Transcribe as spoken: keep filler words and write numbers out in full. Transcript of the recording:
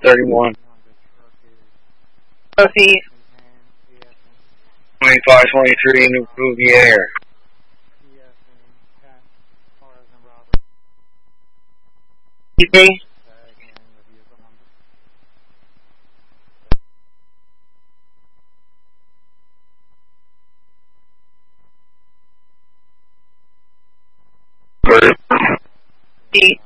thirty-one. Pussy. twenty-five twenty-three, New Bouvier. T P. Good. T.